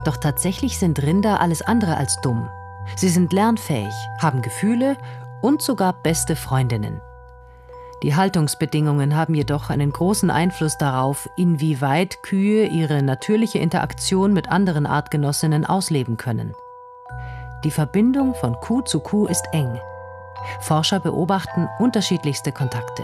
Doch tatsächlich sind Rinder alles andere als dumm. Sie sind lernfähig, haben Gefühle und sogar beste Freundinnen. Die Haltungsbedingungen haben jedoch einen großen Einfluss darauf, inwieweit Kühe ihre natürliche Interaktion mit anderen Artgenossinnen ausleben können. Die Verbindung von Kuh zu Kuh ist eng. Forscher beobachten unterschiedlichste Kontakte.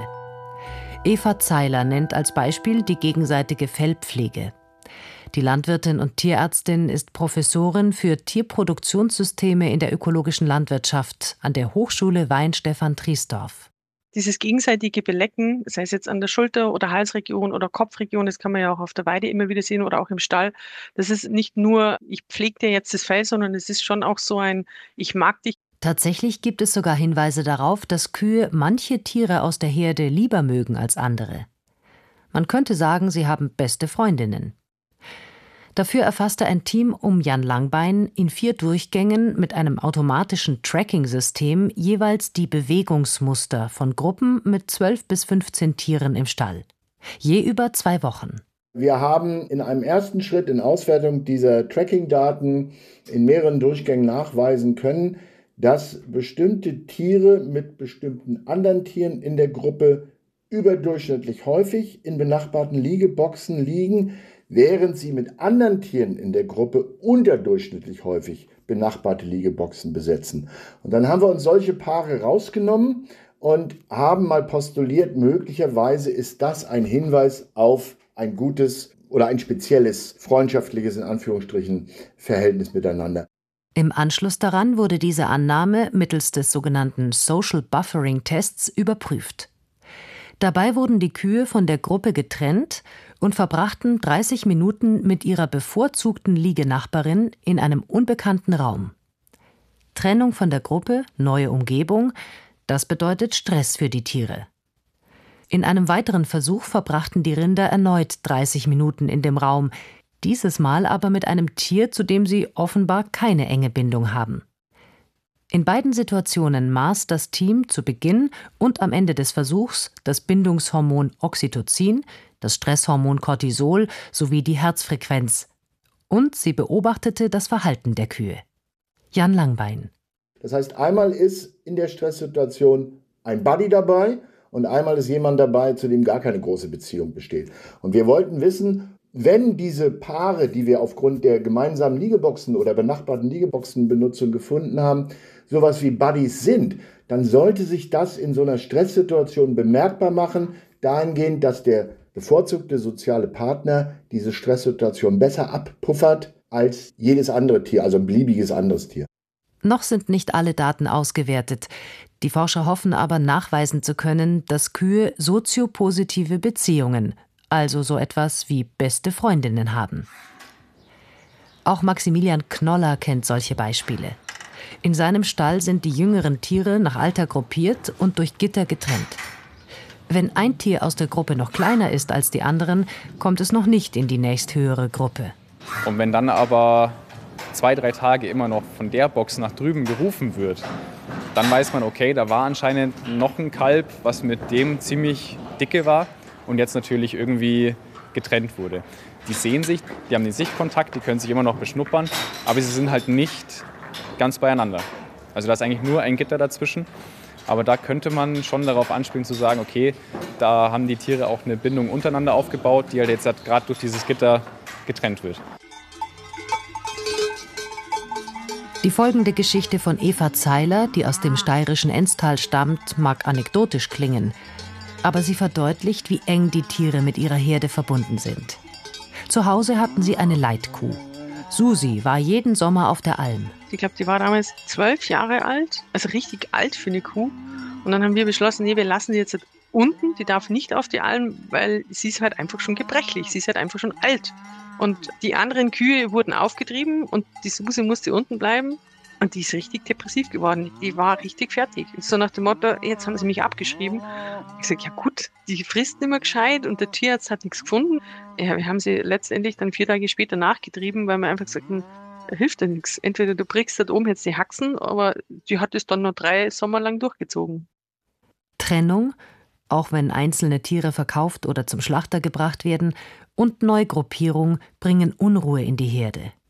Eva Zeiler nennt als Beispiel die gegenseitige Fellpflege. Die Landwirtin und Tierärztin ist Professorin für Tierproduktionssysteme in der ökologischen Landwirtschaft an der Hochschule Weihenstephan-Triesdorf. Dieses gegenseitige Belecken, sei es jetzt an der Schulter- oder Halsregion oder Kopfregion, das kann man ja auch auf der Weide immer wieder sehen oder auch im Stall. Das ist nicht nur, ich pflege dir jetzt das Fell, sondern es ist schon auch so ein, ich mag dich. Tatsächlich gibt es sogar Hinweise darauf, dass Kühe manche Tiere aus der Herde lieber mögen als andere. Man könnte sagen, sie haben beste Freundinnen. Dafür erfasste ein Team um Jan Langbein in 4 Durchgängen mit einem automatischen Tracking-System jeweils die Bewegungsmuster von Gruppen mit 12 bis 15 Tieren im Stall. Je über 2 Wochen. Wir haben in einem ersten Schritt in Auswertung dieser Tracking-Daten in mehreren Durchgängen nachweisen können, dass bestimmte Tiere mit bestimmten anderen Tieren in der Gruppe überdurchschnittlich häufig in benachbarten Liegeboxen liegen, während sie mit anderen Tieren in der Gruppe unterdurchschnittlich häufig benachbarte Liegeboxen besetzen. Und dann haben wir uns solche Paare rausgenommen und haben mal postuliert, möglicherweise ist das ein Hinweis auf ein gutes oder ein spezielles freundschaftliches, in Anführungsstrichen, Verhältnis miteinander. Im Anschluss daran wurde diese Annahme mittels des sogenannten Social Buffering Tests überprüft. Dabei wurden die Kühe von der Gruppe getrennt und verbrachten 30 Minuten mit ihrer bevorzugten Liegenachbarin in einem unbekannten Raum. Trennung von der Gruppe, neue Umgebung, das bedeutet Stress für die Tiere. In einem weiteren Versuch verbrachten die Rinder erneut 30 Minuten in dem Raum, dieses Mal aber mit einem Tier, zu dem sie offenbar keine enge Bindung haben. In beiden Situationen maß das Team zu Beginn und am Ende des Versuchs das Bindungshormon Oxytocin, das Stresshormon Cortisol sowie die Herzfrequenz. Und sie beobachtete das Verhalten der Kühe. Jan Langbein. Das heißt, einmal ist in der Stresssituation ein Buddy dabei und einmal ist jemand dabei, zu dem gar keine große Beziehung besteht. Und wir wollten wissen, wenn diese Paare, die wir aufgrund der gemeinsamen Liegeboxen oder benachbarten Liegeboxenbenutzung gefunden haben, sowas wie Buddies sind, dann sollte sich das in so einer Stresssituation bemerkbar machen, dahingehend, dass der bevorzugte soziale Partner diese Stresssituation besser abpuffert als jedes andere Tier, also ein beliebiges anderes Tier. Noch sind nicht alle Daten ausgewertet. Die Forscher hoffen aber, nachweisen zu können, dass Kühe soziopositive Beziehungen, also so etwas wie beste Freundinnen haben. Auch Maximilian Knoller kennt solche Beispiele. In seinem Stall sind die jüngeren Tiere nach Alter gruppiert und durch Gitter getrennt. Wenn ein Tier aus der Gruppe noch kleiner ist als die anderen, kommt es noch nicht in die nächsthöhere Gruppe. Und wenn dann aber 2-3 Tage immer noch von der Box nach drüben gerufen wird, dann weiß man, okay, da war anscheinend noch ein Kalb, was mit dem ziemlich dicke war und jetzt natürlich irgendwie getrennt wurde. Die sehen sich, die haben den Sichtkontakt, die können sich immer noch beschnuppern, aber sie sind halt nicht ganz beieinander. Also da ist eigentlich nur ein Gitter dazwischen. Aber da könnte man schon darauf anspielen zu sagen, okay, da haben die Tiere auch eine Bindung untereinander aufgebaut, die halt jetzt gerade durch dieses Gitter getrennt wird. Die folgende Geschichte von Eva Zeiler, die aus dem steirischen Enstal stammt, mag anekdotisch klingen. Aber sie verdeutlicht, wie eng die Tiere mit ihrer Herde verbunden sind. Zu Hause hatten sie eine Leitkuh. Susi war jeden Sommer auf der Alm. Ich glaube, die war damals 12 Jahre alt, also richtig alt für eine Kuh. Und dann haben wir beschlossen, nee, wir lassen die jetzt halt unten, die darf nicht auf die Alm, weil sie ist halt einfach schon gebrechlich, sie ist halt einfach schon alt. Und die anderen Kühe wurden aufgetrieben und die Susi musste unten bleiben. Und die ist richtig depressiv geworden. Die war richtig fertig. So nach dem Motto, jetzt haben sie mich abgeschrieben. Ich sage, ja gut, die frisst nicht mehr gescheit und der Tierarzt hat nichts gefunden. Ja, wir haben sie letztendlich dann 4 Tage später nachgetrieben, weil wir einfach gesagt haben, da hilft ja nichts. Entweder du brichst da oben jetzt die Haxen, aber die hat es dann noch 3 Sommer lang durchgezogen. Trennung, auch wenn einzelne Tiere verkauft oder zum Schlachter gebracht werden, und Neugruppierung bringen Unruhe in die Herde.